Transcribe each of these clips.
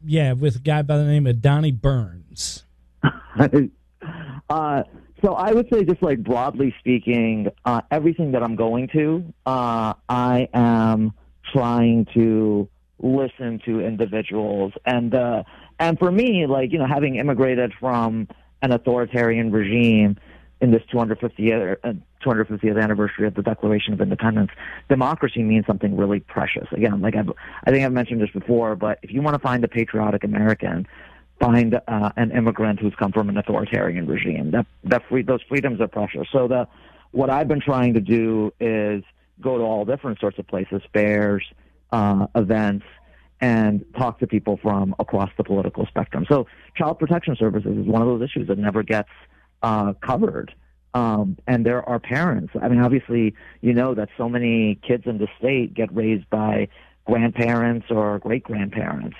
with a guy by the name of Donnie Burns. So I would say, just like broadly speaking, everything that I'm going to, I am trying to listen to individuals, and for me, like, you know, having immigrated from an authoritarian regime in this 250th anniversary of the Declaration of Independence, democracy means something really precious. Again, like I think I've mentioned this before, but if you want to find a patriotic American, find an immigrant who's come from an authoritarian regime. Those freedoms are precious. So what I've been trying to do is go to all different sorts of places, fairs, events, and talk to people from across the political spectrum. So child protection services is one of those issues that never gets covered. And there are parents. I mean, obviously, you know that so many kids in the state get raised by grandparents or great-grandparents.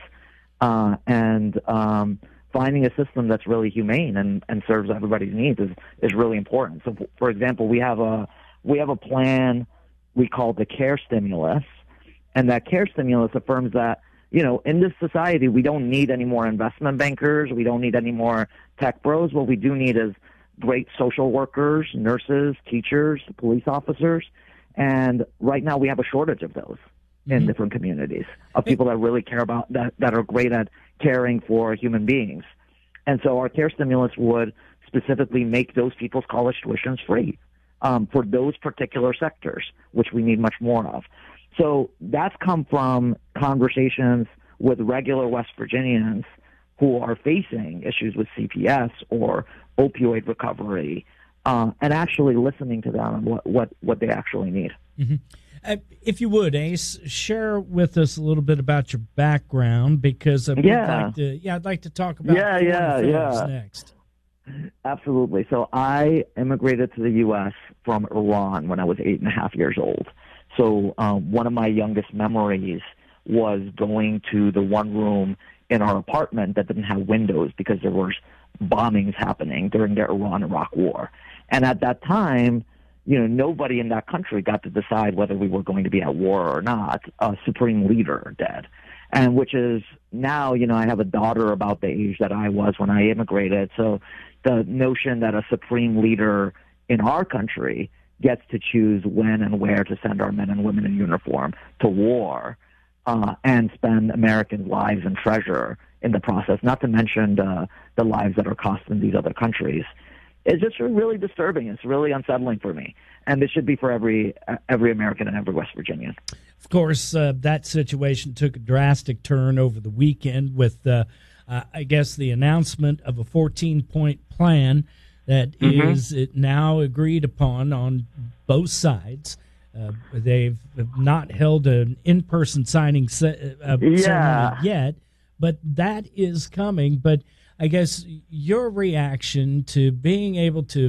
And finding a system that's really humane and serves everybody's needs is really important. So, for example, we have a plan we call the CARE stimulus, and that CARE stimulus affirms that, you know, in this society, we don't need any more investment bankers. We don't need any more tech bros. What we do need is great social workers, nurses, teachers, police officers. And right now we have a shortage of those in different communities, of people that really care about that are great at caring for human beings. And so our CARE stimulus would specifically make those people's college tuitions free for those particular sectors, which we need much more of. So that's come from conversations with regular West Virginians who are facing issues with CPS or opioid recovery, and actually listening to them and what they actually need. Mm-hmm. If you would, Ace, share with us a little bit about your background, because I'd like to talk about next. Absolutely. So I immigrated to the U.S. from Iran when I was 8.5 years old. So one of my youngest memories was going to the one room in our apartment that didn't have windows because there were bombings happening during the Iran-Iraq War. And at that time, you know, nobody in that country got to decide whether we were going to be at war or not. A supreme leader did. And which is now, you know, I have a daughter about the age that I was when I immigrated. So the notion that a supreme leader in our country gets to choose when and where to send our men and women in uniform to war, and spend American lives and treasure in the process, not to mention the lives that are cost in these other countries, is just really disturbing. It's really unsettling for me. And this should be for every American and every West Virginian. Of course, that situation took a drastic turn over the weekend with, I guess, the announcement of a 14-point plan that is now agreed upon on both sides. They've not held an in-person signing ceremony yet, but that is coming. But I guess your reaction to being able to,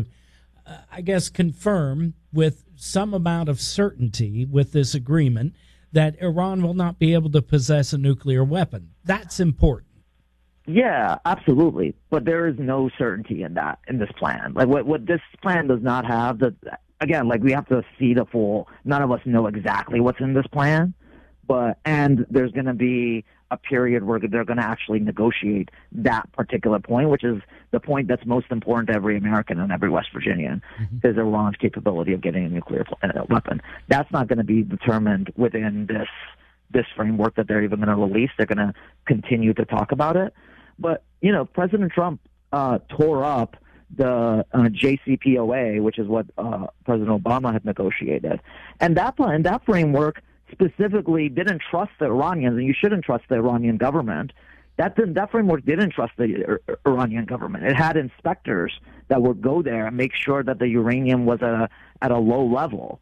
confirm with some amount of certainty with this agreement that Iran will not be able to possess a nuclear weapon. That's important. Yeah, absolutely. But there is no certainty in this plan. Like what this plan does not have, again, like we have to see the full, none of us know exactly what's in this plan, and there's going to be a period where they're going to actually negotiate that particular point, which is the point that's most important to every American and every West Virginian, is Iran's capability of getting a nuclear weapon. That's not going to be determined within this framework that they're even going to release. They're going to continue to talk about it. But, you know, President Trump tore up the JCPOA, which is what President Obama had negotiated. And that framework specifically didn't trust the Iranians, and you shouldn't trust the Iranian government. That framework didn't trust the Iranian government. It had inspectors that would go there and make sure that the uranium was at a low level.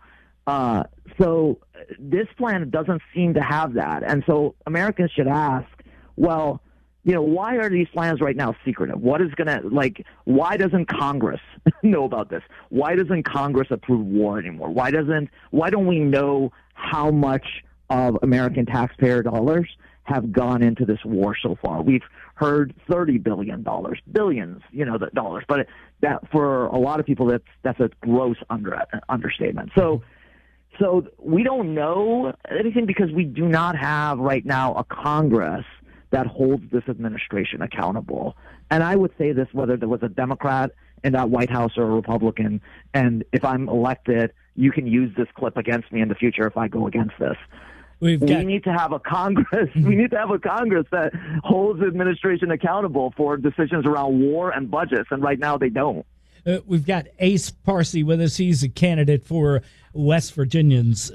So this plan doesn't seem to have that. And so Americans should ask, well, you know, why are these plans right now secretive? Why doesn't Congress know about this? Why doesn't Congress approve war anymore? Why don't we know how much of American taxpayer dollars have gone into this war so far? We've heard $30 billion, billions, the dollars, but that for a lot of people, that's a gross understatement. So we don't know anything because we do not have right now a Congress that holds this administration accountable. And I would say this whether there was a Democrat in that White House or a Republican, and if I'm elected, you can use this clip against me in the future if I go against this. We need to have a Congress. We need to have a Congress that holds the administration accountable for decisions around war and budgets, and right now they don't. We've got Ace Parsi with us. He's a candidate for West Virginia's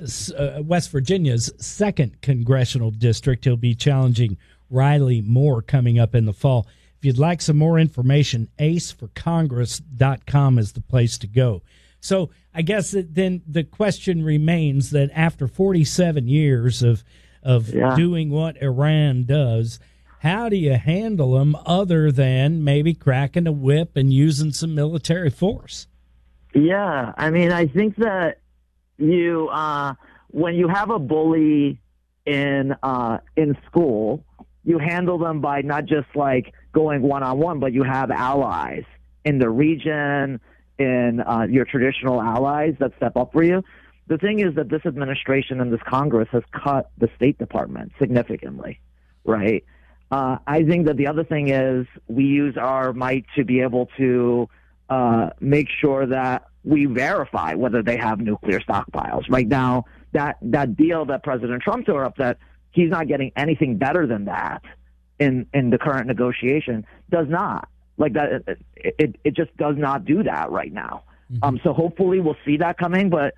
2nd congressional district. He'll be challenging Riley Moore coming up in the fall. If you'd like some more information, aceforcongress.com is the place to go. So I guess then the question remains that after 47 years of doing what Iran does, how do you handle them other than maybe cracking a whip and using some military force? Yeah, I mean, I think that you when you have a bully in school, you handle them by not just like going one-on-one, but you have allies in the region, in your traditional allies that step up for you. The thing is that this administration and this Congress has cut the State Department significantly, right? I think that the other thing is we use our might to be able to make sure that we verify whether they have nuclear stockpiles. Right now, that deal that President Trump tore up, that he's not getting anything better than that in the current negotiation, does not. Like that, it just does not do that right now. Mm-hmm. So hopefully we'll see that coming. But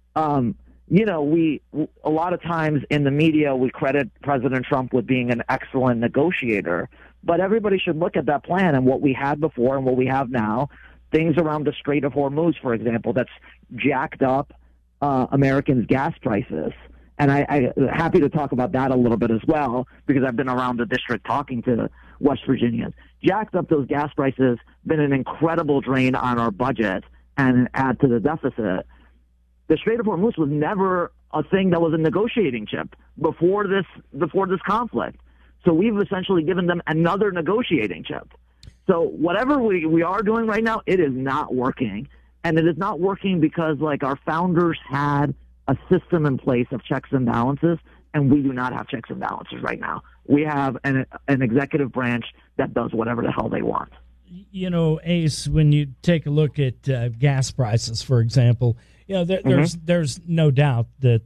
you know, a lot of times in the media we credit President Trump with being an excellent negotiator. But everybody should look at that plan and what we had before and what we have now. Things around the Strait of Hormuz, for example, that's jacked up Americans' gas prices. And I'm happy to talk about that a little bit as well, because I've been around the district talking to West Virginians. Jacked up those gas prices, been an incredible drain on our budget and add to the deficit. The Strait of Hormuz was never a thing that was a negotiating chip before this conflict. So we've essentially given them another negotiating chip. So whatever we are doing right now, it is not working. And it is not working because, like, our founders had a system in place of checks and balances, and we do not have checks and balances right now. We have an executive branch that does whatever the hell they want. You know, Ace, when you take a look at gas prices, for example, you know, there's no doubt that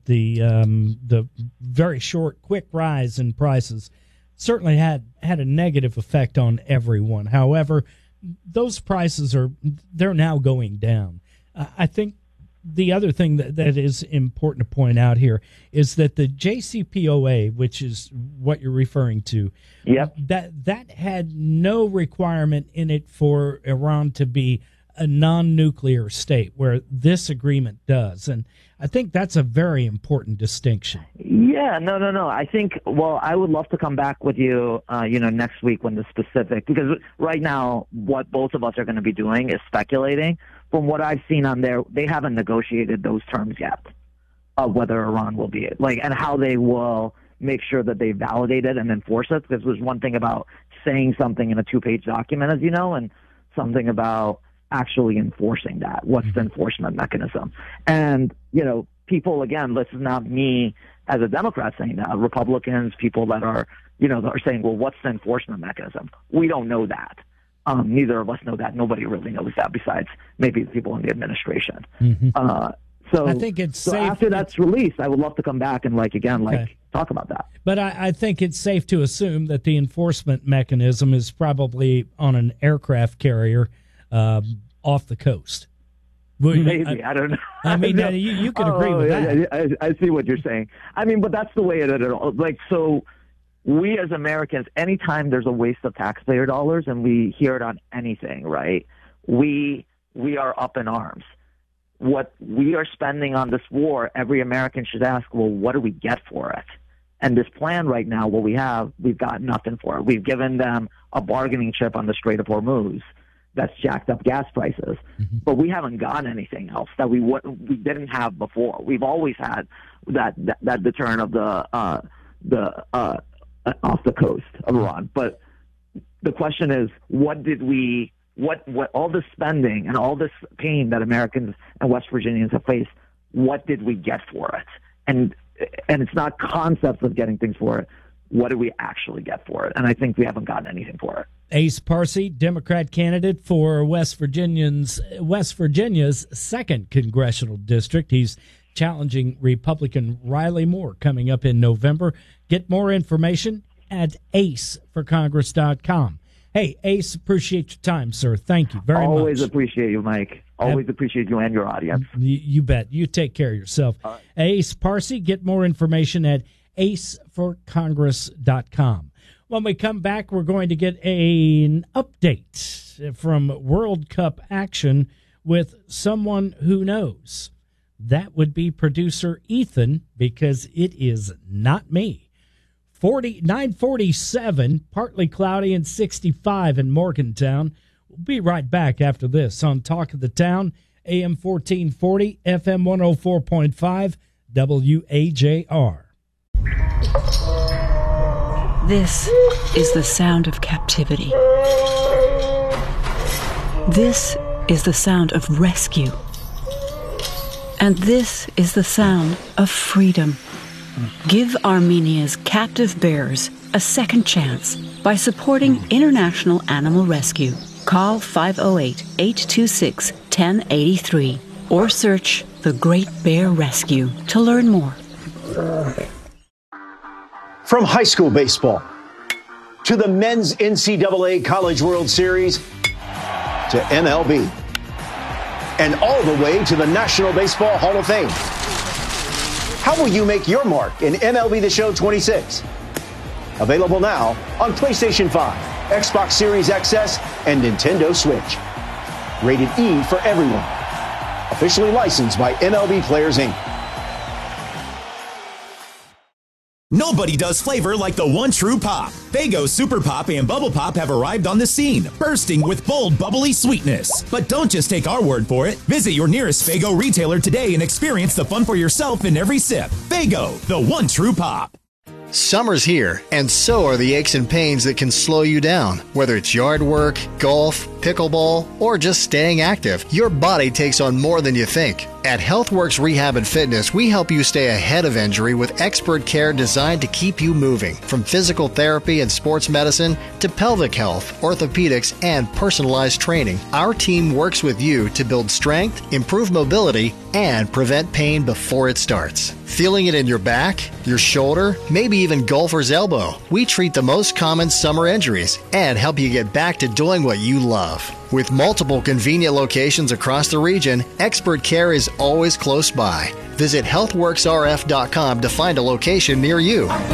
the very short, quick rise in prices certainly had a negative effect on everyone. However, those prices they're now going down. I think the other thing that is important to point out here is that the JCPOA, which is what you're referring to, yep, that had no requirement in it for Iran to be a non-nuclear state, where this agreement does. And I think that's a very important distinction. Yeah, no. I think, well, I would love to come back with you, next week when the specific, because right now what both of us are going to be doing is speculating. From what I've seen on there, they haven't negotiated those terms yet of whether Iran will be and how they will make sure that they validate it and enforce it. Because there's one thing about saying something in a 2-page document, as you know, and something about actually enforcing that. What's the enforcement mechanism? And, people, again, this is not me as a Democrat saying that. Republicans, people that are saying, well, what's the enforcement mechanism? We don't know that. Neither of us know that. Nobody really knows that besides maybe the people in the administration. Mm-hmm. So I think it's safe. After that's released, I would love to come back and talk about that. But I think it's safe to assume that the enforcement mechanism is probably on an aircraft carrier off the coast. Maybe. I don't know. I mean, you could agree with that. I see what you're saying. I mean, but that's the way it is. So we as Americans, anytime there's a waste of taxpayer dollars and we hear it on anything, right, we are up in arms. What we are spending on this war, every American should ask, well, what do we get for it? And this plan right now, what we've got nothing for it. We've given them a bargaining chip on the Strait of Hormuz that's jacked up gas prices, but we haven't gotten anything else that we didn't have before. We've always had that deterrent of the off the coast of Iran. But the question is, what all this spending and all this pain that Americans and West Virginians have faced, what did we get for it? And it's not concepts of getting things for it. what do we actually get for it? And I think we haven't gotten anything for it. Ace Parsi, Democrat candidate for West Virginia's 2nd Congressional District. He's challenging Republican Riley Moore coming up in November. Get more information at aceforcongress.com. Hey, Ace, appreciate your time, sir. Thank you very much. Always appreciate you, Mike. Always appreciate you and your audience. You bet. You take care of yourself. Right. Ace Parsi, get more information at aceforcongress.com. When we come back, we're going to get an update from World Cup action with someone who knows. That would be producer Ethan, because it is not me. 9:47, partly cloudy, and 65 in Morgantown. We'll be right back after this on Talk of the Town, AM 1440, FM 104.5, WAJR. This is the sound of captivity. This is the sound of rescue. And this is the sound of freedom. Give Armenia's captive bears a second chance by supporting International Animal Rescue. Call 508-826-1083 or search The Great Bear Rescue to learn more. From high school baseball to the men's NCAA College World Series to MLB and all the way to the National Baseball Hall of Fame. How will you make your mark in MLB The Show 26? Available now on PlayStation 5, Xbox Series XS, and Nintendo Switch. Rated E for everyone. Officially licensed by MLB Players, Inc. Nobody does flavor like the one true pop. Faygo Super Pop and Bubble Pop have arrived on the scene, bursting with bold, bubbly sweetness. But don't just take our word for it. Visit your nearest Faygo retailer today and experience the fun for yourself in every sip. Faygo, the one true pop. Summer's here, and so are the aches and pains that can slow you down. Whether it's yard work, golf, pickleball, or just staying active, your body takes on more than you think. At HealthWorks Rehab and Fitness, we help you stay ahead of injury with expert care designed to keep you moving. From physical therapy and sports medicine to pelvic health, orthopedics, and personalized training, our team works with you to build strength, improve mobility, and prevent pain before it starts. Feeling it in your back, your shoulder, maybe even golfer's elbow? We treat the most common summer injuries and help you get back to doing what you love. With multiple convenient locations across the region, expert care is always close by. Visit healthworksrf.com to find a location near you.